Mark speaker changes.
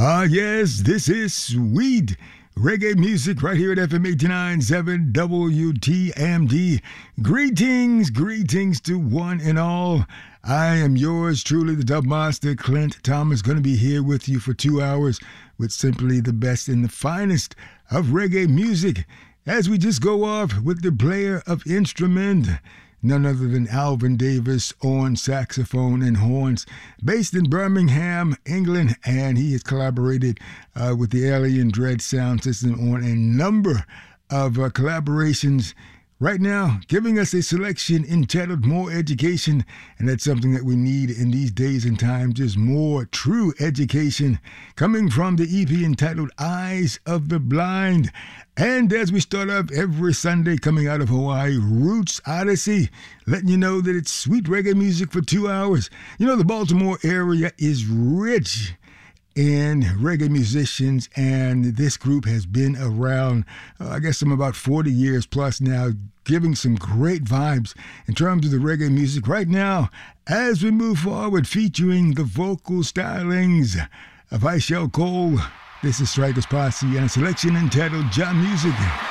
Speaker 1: Yes, this is sweet reggae music right here at FM 89.7 WTMD. Greetings to one and all. I am yours truly, the Dub Master, Clint Thomas, going to be here with you for 2 hours with simply the best and the finest of reggae music as we just go off with the player of instrument, none other than Alvin Davis on saxophone and horns, based in Birmingham, England, and he has collaborated with the Alien Dread sound system on a number of collaborations. Right now, giving us a selection entitled More Education, and that's something that we need in these days and times, just more true education, coming from the EP entitled Eyes of the Blind. And as we start up every Sunday coming out of Hawaii, Roots Odyssey, letting you know that it's sweet reggae music for 2 hours. You know, the Baltimore area is rich in reggae musicians, and this group has been around, I guess, some about 40 years plus now, giving some great vibes in terms of the reggae music right now as we move forward, featuring the vocal stylings of Ishell Cole. This is Strikers Posse and a selection entitled Jah Music.